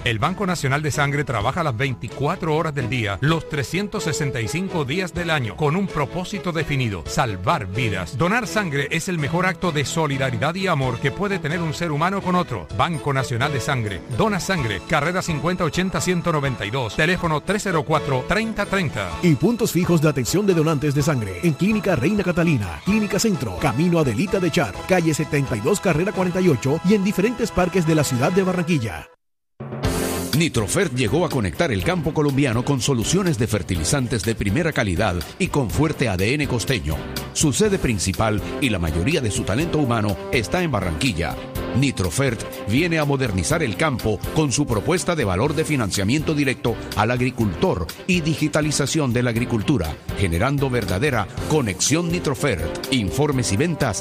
El Banco Nacional de Sangre trabaja las 24 horas del día, los 365 días del año, con un propósito definido: salvar vidas. Donar sangre es el mejor acto de solidaridad y amor que puede tener un ser humano con otro. Banco Nacional de Sangre. Dona sangre. Carrera 5080-192. Teléfono 304-3030. Y puntos fijos de atención de donantes de sangre en Clínica Reina Catalina, Clínica Centro, Camino Adelita de Char, calle 72, carrera 48 y en diferentes parques de la ciudad de Barranquilla. Nitrofert llegó a conectar el campo colombiano con soluciones de fertilizantes de primera calidad y con fuerte ADN costeño. Su sede principal y la mayoría de su talento humano está en Barranquilla. Nitrofert viene a modernizar el campo con su propuesta de valor de financiamiento directo al agricultor y digitalización de la agricultura, generando verdadera conexión Nitrofert. Informes y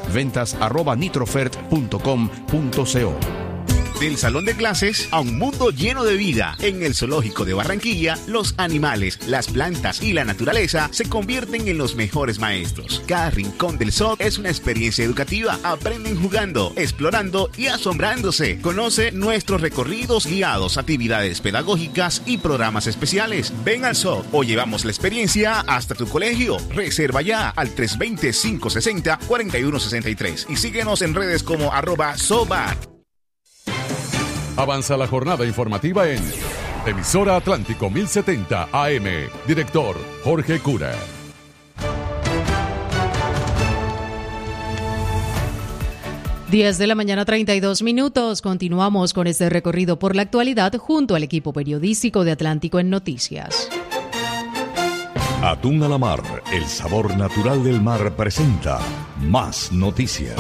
ventas@nitrofert.com.co. Del salón de clases a un mundo lleno de vida. En el Zoológico de Barranquilla, los animales, las plantas y la naturaleza se convierten en los mejores maestros. Cada rincón del zoo es una experiencia educativa. Aprenden jugando, explorando y asombrándose. Conoce nuestros recorridos guiados, actividades pedagógicas y programas especiales. Ven al zoo o llevamos la experiencia hasta tu colegio. Reserva ya al 320-560-4163 y síguenos en redes como @zoobat. Avanza la jornada informativa en Emisora Atlántico 1070 AM. Director Jorge Cura. Diez de la mañana, 32 minutos. Continuamos con este recorrido por la actualidad junto al equipo periodístico de Atlántico en Noticias. Atún a la mar, el sabor natural del mar presenta más noticias.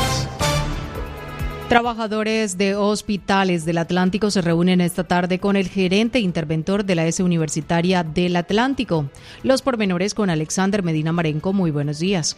Trabajadores de hospitales del Atlántico se reúnen esta tarde con el gerente interventor de la S Universitaria del Atlántico. Los pormenores con Alexander Medina Marenco. Muy buenos días.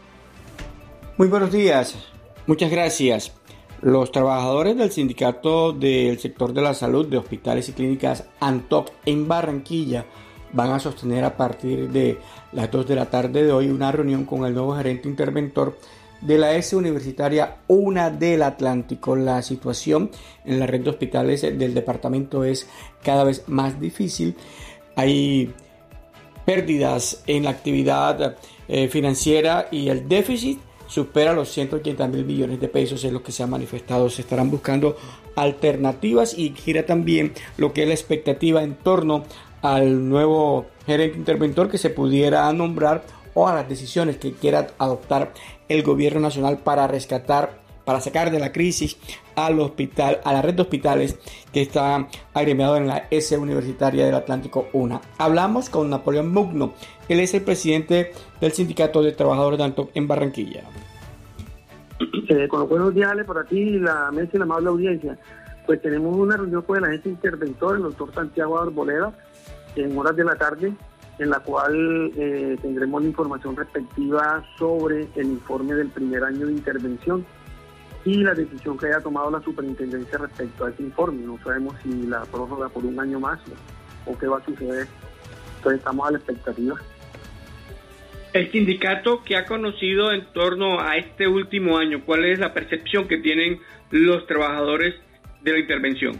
Muy buenos días. Muchas gracias. Los trabajadores del sindicato del sector de la salud de hospitales y clínicas ANTOC en Barranquilla van a sostener a partir de las 2 de la tarde de hoy una reunión con el nuevo gerente interventor de la S Universitaria UNA del Atlántico. La situación en la red de hospitales del departamento es cada vez más difícil. Hay pérdidas en la actividad financiera y el déficit supera los 180.000 millones de pesos, es lo que se ha manifestado. Se estarán buscando alternativas y gira también lo que es la expectativa en torno al nuevo gerente interventor que se pudiera nombrar o a las decisiones que quiera adoptar el gobierno nacional para rescatar, para sacar de la crisis al hospital, a la red de hospitales que está agremiado en la S Universitaria del Atlántico UNA. Hablamos con Napoleón Mugno, él es el presidente del Sindicato de Trabajadores de ANTOC en Barranquilla. Con los buenos días, Ale, por aquí, la mesa y la amable audiencia. Pues tenemos una reunión con el agente interventor, el doctor Santiago Arboleda, en horas de la tarde, en la cual tendremos la información respectiva sobre el informe del primer año de intervención y la decisión que haya tomado la superintendencia respecto a ese informe. No sabemos si la prórroga por un año más o qué va a suceder. Entonces estamos a la expectativa. El sindicato, ¿qué ha conocido en torno a este último año? ¿Cuál es la percepción que tienen los trabajadores de la intervención?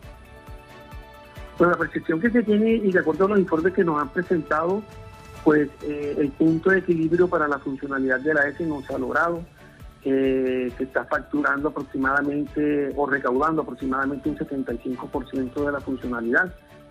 Pues la percepción que se tiene, y de acuerdo a los informes que nos han presentado, pues el punto de equilibrio para la funcionalidad de la S no se ha logrado. Se está facturando aproximadamente o recaudando aproximadamente un 75% de la funcionalidad.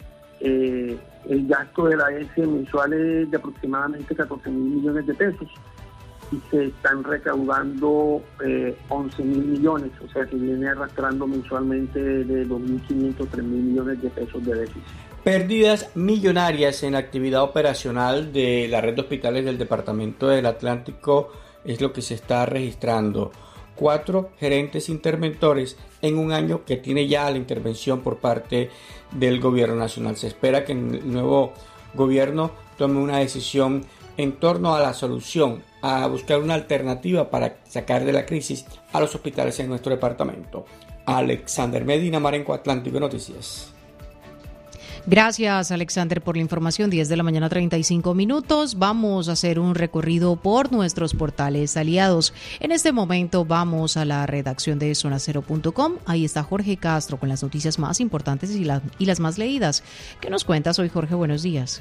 El gasto de la S mensual es de aproximadamente 14.000 millones de pesos y se están recaudando 11.000 millones, o sea que viene arrastrando mensualmente de 2.500 a 3.000 millones de pesos de déficit. Pérdidas millonarias en la actividad operacional de la red de hospitales del Departamento del Atlántico es lo que se está registrando. 4 gerentes interventores en un año que tiene ya la intervención por parte del gobierno nacional. Se espera que el nuevo gobierno tome una decisión en torno a la solución, a buscar una alternativa para sacar de la crisis a los hospitales en nuestro departamento. Alexander Medina Marenco, Atlántico Noticias. Gracias, Alexander, por la información. 10 de la mañana, 35 minutos. Vamos a hacer un recorrido por nuestros portales aliados. En este momento vamos a la redacción de zonacero.com. Ahí está Jorge Castro con las noticias más importantes y las más leídas. ¿Qué nos cuentas hoy, Jorge? Buenos días.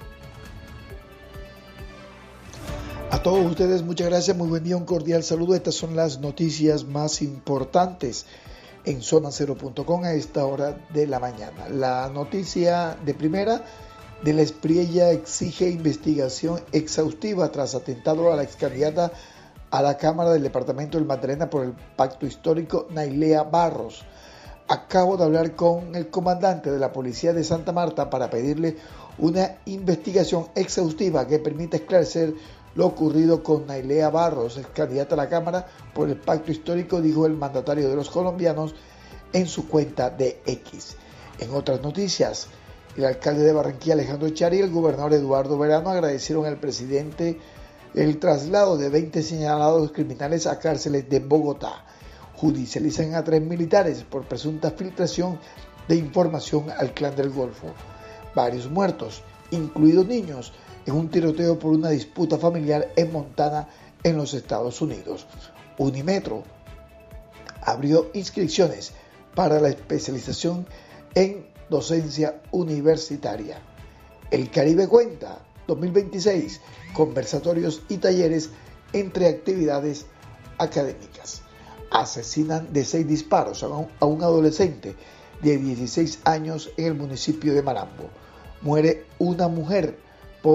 A todos ustedes, muchas gracias. Muy buen día, un cordial saludo. Estas son las noticias más importantes en zonacero.com a esta hora de la mañana. La noticia de primera: de la Espriella exige investigación exhaustiva tras atentado a la excandidata a la Cámara del Departamento del Magdalena por el Pacto Histórico, Nailea Barros. Acabo de hablar con el comandante de la Policía de Santa Marta para pedirle una investigación exhaustiva que permita esclarecer lo ocurrido con Nailea Barros, excandidata a la Cámara por el Pacto Histórico, dijo el mandatario de los colombianos en su cuenta de X. En otras noticias, el alcalde de Barranquilla, Alejandro Echari, y el gobernador Eduardo Verano agradecieron al presidente el traslado de 20 señalados criminales a cárceles de Bogotá. Judicializan a 3 militares por presunta filtración de información al Clan del Golfo. Varios muertos, incluidos niños, en un tiroteo por una disputa familiar en Montana, en los Estados Unidos. Unimetro abrió inscripciones para la especialización en docencia universitaria. El Caribe Cuenta 2026, conversatorios y talleres entre actividades académicas. Asesinan de 6 disparos a un adolescente de 16 años en el municipio de Malambo. Muere una mujer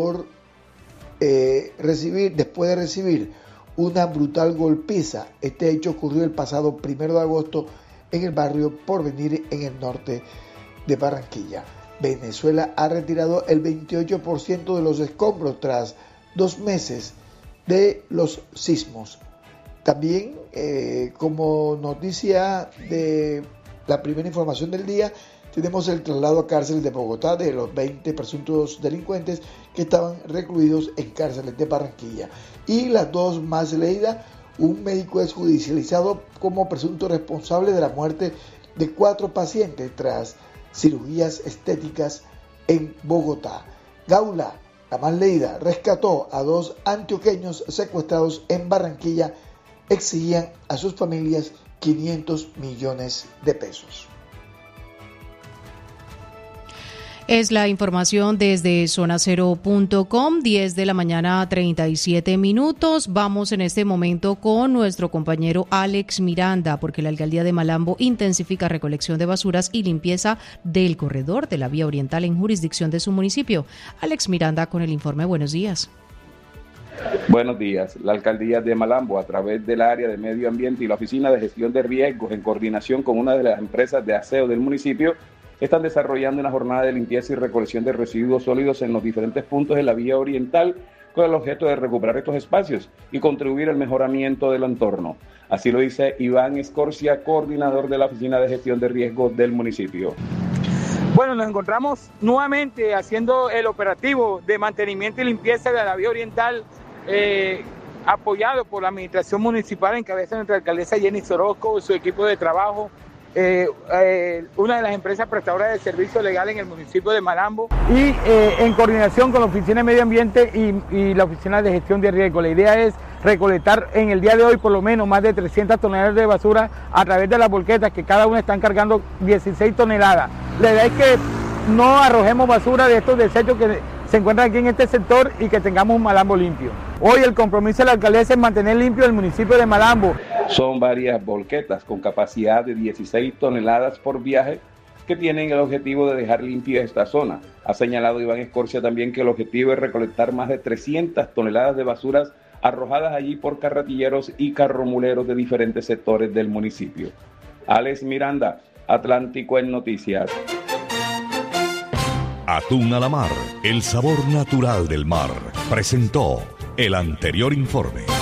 después de recibir una brutal golpiza. Este hecho ocurrió el pasado 1 de agosto en el barrio Porvenir, en el norte de Barranquilla. Venezuela ha retirado el 28% de los escombros tras 2 meses de los sismos. También, como noticia de la primera información del día, tenemos el traslado a cárceles de Bogotá de los 20 presuntos delincuentes que estaban recluidos en cárceles de Barranquilla. Y las dos más leídas: un médico es judicializado como presunto responsable de la muerte de 4 pacientes tras cirugías estéticas en Bogotá. Gaula, la más leída, rescató a 2 antioqueños secuestrados en Barranquilla. Exigían a sus familias 500 millones de pesos. Es la información desde zonacero.com, 10 de la mañana, 37 minutos. Vamos en este momento con nuestro compañero Alex Miranda, porque la alcaldía de Malambo intensifica recolección de basuras y limpieza del corredor de la vía oriental en jurisdicción de su municipio. Alex Miranda con el informe. Buenos días. Buenos días. La alcaldía de Malambo, a través del área de medio ambiente y la oficina de gestión de riesgos, en coordinación con una de las empresas de aseo del municipio, están desarrollando una jornada de limpieza y recolección de residuos sólidos en los diferentes puntos de la vía oriental, con el objeto de recuperar estos espacios y contribuir al mejoramiento del entorno. Así lo dice Iván Escorcia, coordinador de la Oficina de Gestión de Riesgos del municipio. Bueno, nos encontramos nuevamente haciendo el operativo de mantenimiento y limpieza de la vía oriental, apoyado por la administración municipal en cabeza de nuestra alcaldesa Jenny Sorosco, su equipo de trabajo, una de las empresas prestadoras de servicio legal en el municipio de Malambo, y en coordinación con la Oficina de Medio Ambiente y la Oficina de Gestión de Riesgo. La idea es recolectar en el día de hoy por lo menos más de 300 toneladas de basura a través de las volquetas, que cada una están cargando 16 toneladas. La idea es que no arrojemos basura de estos desechos que se encuentran aquí en este sector y que tengamos un Malambo limpio. Hoy el compromiso de la alcaldesa es mantener limpio el municipio de Malambo. Son varias volquetas con capacidad de 16 toneladas por viaje que tienen el objetivo de dejar limpia esta zona. Ha señalado Iván Escorcia también que el objetivo es recolectar más de 300 toneladas de basuras arrojadas allí por carretilleros y carromuleros de diferentes sectores del municipio. Alex Miranda, Atlántico en Noticias. Atún a la mar, el sabor natural del mar. Presentó el anterior informe.